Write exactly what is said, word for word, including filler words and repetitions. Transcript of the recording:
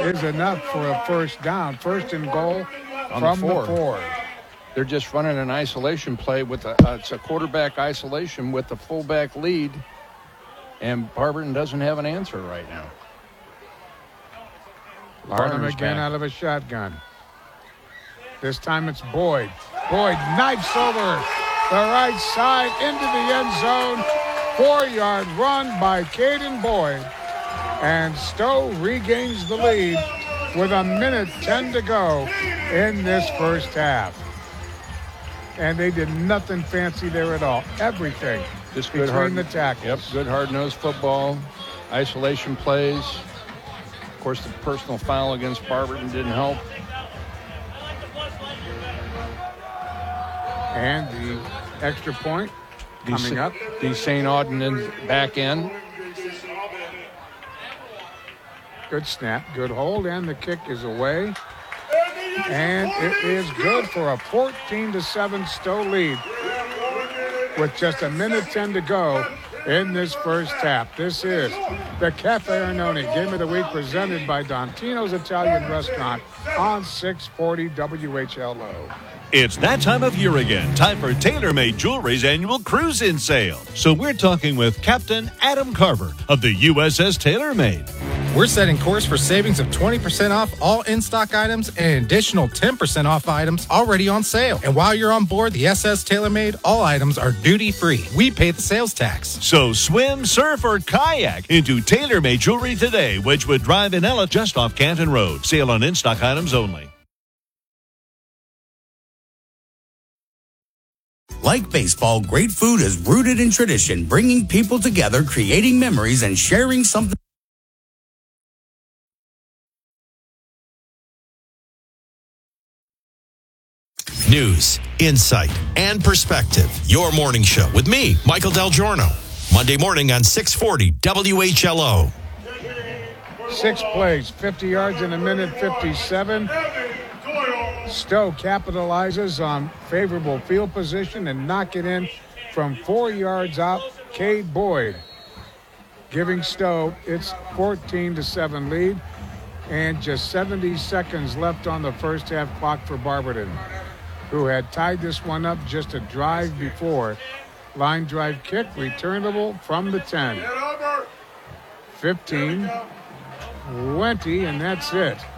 is enough for a first down. First and goal On from the four. the four. They're just running an isolation play with a, uh, it's a quarterback isolation with the fullback lead, and Barberton doesn't have an answer right now. Barnum again out of a shotgun. This time it's Boyd. Boyd knifes over the right side into the end zone. Four-yard run by Caden Boyd. And Stowe regains the lead with a minute ten to go in this first half. And they did nothing fancy there at all. Everything Just good between hard, the tackles. Yep, good hard-nosed football, isolation plays. Of course, the personal foul against Barberton didn't help. And the extra point coming up. The Saint Auden in back end. Good snap, good hold, and the kick is away. And it is good for a fourteen to seven Stowe lead with just a minute ten to go in this first half. This is the Cafe Arnone Game of the Week presented by Dontino's Italian Restaurant on six forty W H L O. It's that time of year again. Time for TaylorMade Jewelry's annual cruise-in sale. So we're talking with Captain Adam Carver of the U S S TaylorMade. We're setting course for savings of twenty percent off all in-stock items and an additional ten percent off items already on sale. And while you're on board the S S TaylorMade, all items are duty-free. We pay the sales tax. So swim, surf, or kayak into TaylorMade Jewelry today, Wedgwood Drive in Ella, just off Canton Road. Sale on in-stock items only. Like baseball, great food is rooted in tradition, bringing people together, creating memories, and sharing something. News, insight, and perspective. Your morning show with me, Michael Del Giorno. Monday morning on six forty W H L O. Six plays, fifty yards in a minute fifty-seven. Stowe capitalizes on favorable field position and knock it in from four yards out. Cade Boyd giving Stowe its fourteen to seven lead, and just seventy seconds left on the first half clock for Barberton, who had tied this one up just a drive before. Line drive kick, returnable from the ten. fifteen, twenty, and that's it.